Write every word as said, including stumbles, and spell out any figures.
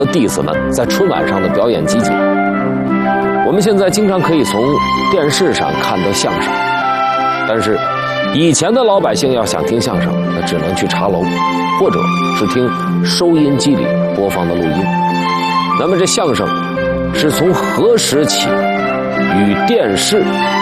弟子们在春晚上的表演集锦。我们现在经常可以从电视上看到相声，但是以前的老百姓要想听相声，那只能去茶楼，或者是听收音机里播放的录音。那么这相声是从何时起与电视